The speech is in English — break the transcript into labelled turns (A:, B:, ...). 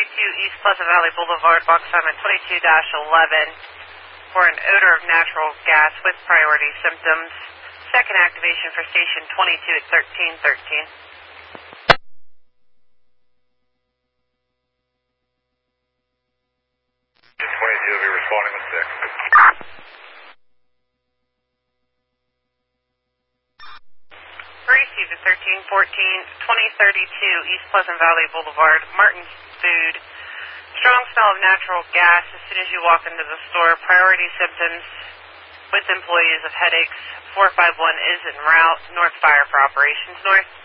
A: East Pleasant Valley Boulevard, box assignment 22-11 for an odor of natural gas with priority symptoms. Second activation for station 22 at 1313.
B: 22 will be responding with 6.
A: Received at 1314, 2032 East Pleasant Valley Boulevard, Martin's Food. Strong smell of natural gas as soon as you walk into the store. Priority symptoms with employees of headaches. 451 is en route. North Fire for operations north.